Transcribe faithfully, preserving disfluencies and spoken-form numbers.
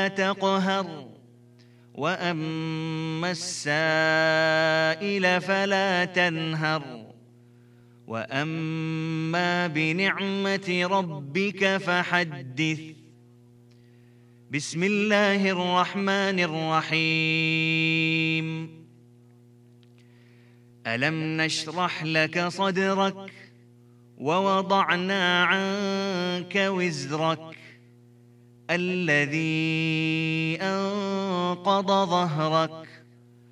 تقهر وأما السائل فلا تنهر وأما بنعمة ربك فحدث. بسم الله الرحمن الرحيم. ألم نشرح لك صدرك ووضعنا عنك وزرك الذي أنقض ظهرك